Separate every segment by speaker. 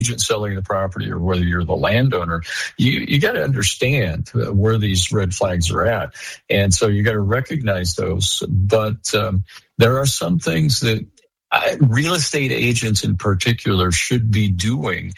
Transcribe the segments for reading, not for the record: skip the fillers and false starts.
Speaker 1: agent selling the property or whether you're the landowner, you got to understand where these red flags are at. And so you got to recognize those. But there are some things that real estate agents in particular should be doing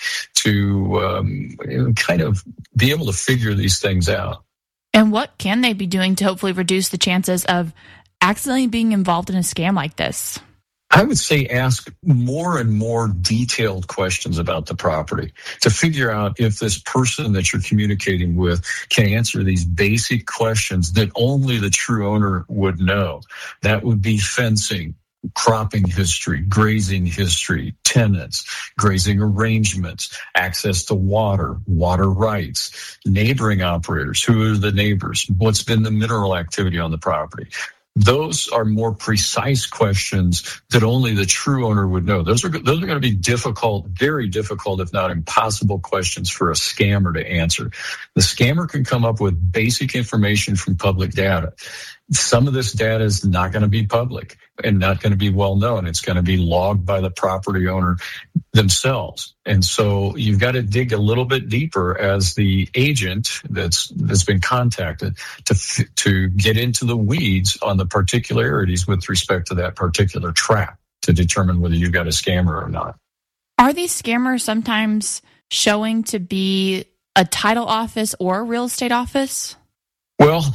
Speaker 1: to kind of be able to figure these things out.
Speaker 2: And what can they be doing to hopefully reduce the chances of accidentally being involved in a scam like this?
Speaker 1: I would say ask more and more detailed questions about the property to figure out if this person that you're communicating with can answer these basic questions that only the true owner would know. That would be fencing, cropping history, grazing history, tenants, grazing arrangements, access to water, water rights, neighboring operators, who are the neighbors, what's been the mineral activity on the property. Those are more precise questions that only the true owner would know. Those are going to be difficult, very difficult, if not impossible questions for a scammer to answer. The scammer can come up with basic information from public data. Some of this data is not going to be public and not going to be well known. It's going to be logged by the property owner themselves. And so you've got to dig a little bit deeper as the agent that's been contacted to get into the weeds on the particularities with respect to that particular tract to determine whether you've got a scammer or not.
Speaker 2: Are these scammers sometimes showing to be a title office or a real estate office?
Speaker 1: Well,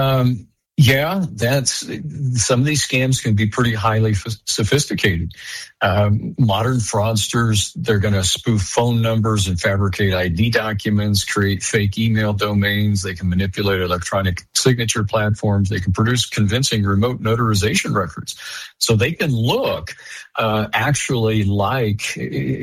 Speaker 1: yeah, some of these scams can be pretty highly sophisticated. Modern fraudsters, they're going to spoof phone numbers and fabricate ID documents, create fake email domains. They can manipulate electronic signature platforms. They can produce convincing remote notarization records. So they can look actually like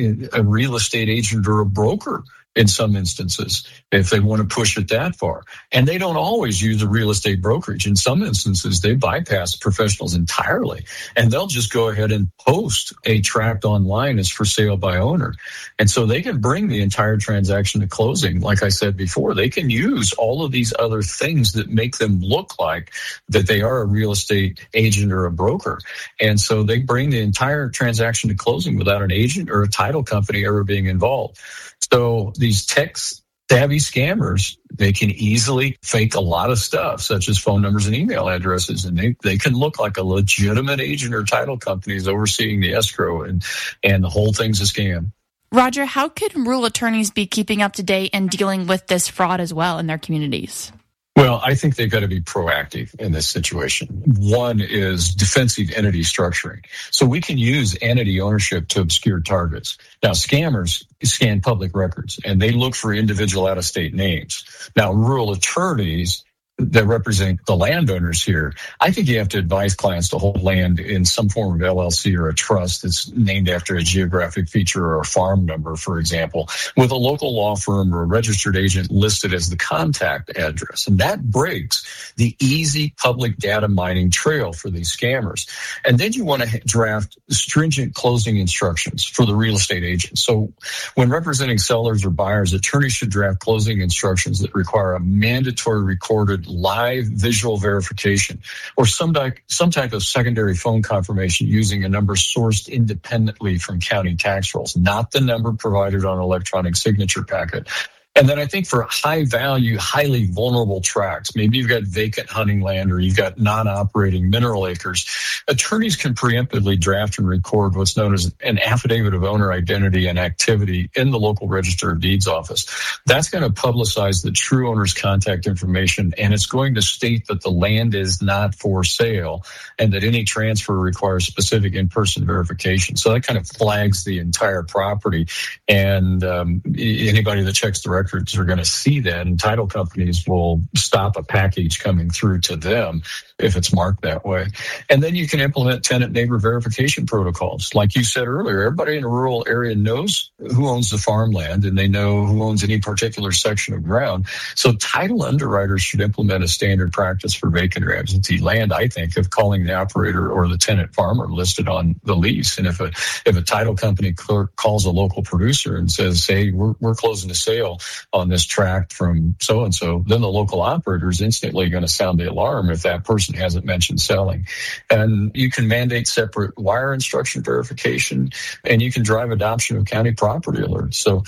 Speaker 1: a real estate agent or a broker in some instances, if they want to push it that far. And they don't always use a real estate brokerage. In some instances, they bypass professionals entirely, and they'll just go ahead and post a tract online as for sale by owner. And so they can bring the entire transaction to closing. Like I said before, they can use all of these other things that make them look like that they are a real estate agent or a broker. And so they bring the entire transaction to closing without an agent or a title company ever being involved. So these tech-savvy scammers, they can easily fake a lot of stuff, such as phone numbers and email addresses, and they can look like a legitimate agent or title company is overseeing the escrow, and the whole thing's a scam.
Speaker 2: Roger, how could rural attorneys be keeping up to date and dealing with this fraud as well in their communities?
Speaker 1: Well, I think they've got to be proactive in this situation. One is defensive entity structuring. So we can use entity ownership to obscure targets. Now, scammers scan public records, and they look for individual out-of-state names. Now, rural attorneys that represent the landowners here, I think you have to advise clients to hold land in some form of LLC or a trust that's named after a geographic feature or a farm number, for example, with a local law firm or a registered agent listed as the contact address. And that breaks the easy public data mining trail for these scammers. And then you want to draft stringent closing instructions for the real estate agent. So when representing sellers or buyers, attorneys should draft closing instructions that require a mandatory recorded live visual verification or some type of secondary phone confirmation using a number sourced independently from county tax rolls, not the number provided on an electronic signature packet. And then I think for high value, highly vulnerable tracts, maybe you've got vacant hunting land or you've got non-operating mineral acres, attorneys can preemptively draft and record what's known as an affidavit of owner identity and activity in the local register of deeds office. That's going to publicize the true owner's contact information, and it's going to state that the land is not for sale and that any transfer requires specific in-person verification. So that kind of flags the entire property, and anybody that checks the records are going to see that, and title companies will stop a package coming through to them if it's marked that way. And then you can implement tenant neighbor verification protocols. Like you said earlier, everybody in a rural area knows who owns the farmland, and they know who owns any particular section of ground. So title underwriters should implement a standard practice for vacant or absentee land, I think, of calling the operator or the tenant farmer listed on the lease. And if a title company clerk calls a local producer and says, hey, we're closing a sale, on this tract from so-and-so, then the local operator is instantly going to sound the alarm if that person hasn't mentioned selling. And you can mandate separate wire instruction verification, and you can drive adoption of county property alerts. So